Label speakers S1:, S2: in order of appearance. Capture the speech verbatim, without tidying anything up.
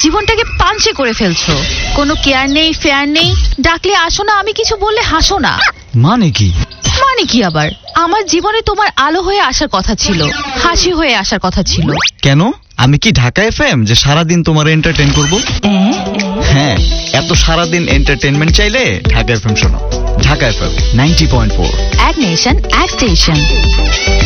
S1: জীবনটাকে পাঞ্চে করে ফেলছো। কোনো কেয়ার নেই, ফেয়ার নেই, ডাকলে আসো না, আমি কিছু বললে হাসো না।
S2: মানে কি?
S1: মানে কি আবার? আমার জীবনে তোমার আলো হয়ে আসার কথা ছিল, হাসি হয়ে আসার কথা ছিল।
S2: কেন? আমি কি ঢাকা এফএম যে সারাদিন তোমার এন্টারটেইন করব? হ্যাঁ, এত সারাদিন এন্টারটেইনমেন্ট চাইলে ঢাকা এফএম শোনো। Dhaka FM ninety point four,
S1: এক নেশন, এক স্টেশন।